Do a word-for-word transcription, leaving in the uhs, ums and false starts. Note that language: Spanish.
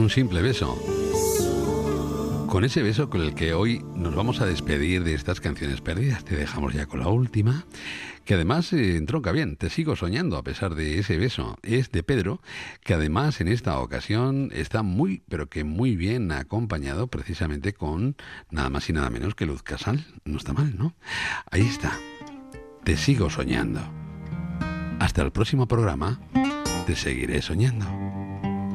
un simple beso. Con ese beso con el que hoy nos vamos a despedir de estas canciones perdidas. Te dejamos ya con la última, que además eh, entronca bien. Te sigo soñando a pesar de ese beso. Es de Pedro, que además en esta ocasión está muy, pero que muy bien acompañado precisamente con nada más y nada menos que Luz Casal. No está mal, ¿no? Ahí está. Te sigo soñando. Hasta el próximo programa. Te seguiré soñando.